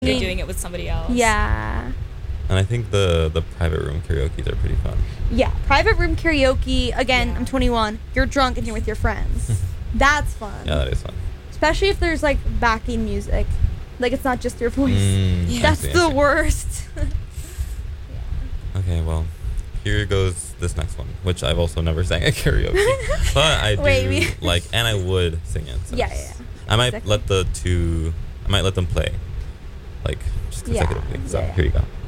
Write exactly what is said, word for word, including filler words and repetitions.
You're doing it with somebody else. Yeah. And I think the the private room karaoke's are pretty fun. Yeah, private room karaoke. Again, Yeah. I'm twenty-one. You're drunk and you're with your friends. That's fun. Yeah, that is fun. Especially if there's like backing music, like it's not just your voice. Mm, Yeah. I That's see, I the see. worst. Okay, well, here goes this next one, which I've also never sang at karaoke, but I do Wait, we- like, and I would sing it. So Yeah, yeah, yeah. I might Exactly. let the two, I might let them play, like just Yeah, consecutively. So yeah, yeah. here you go.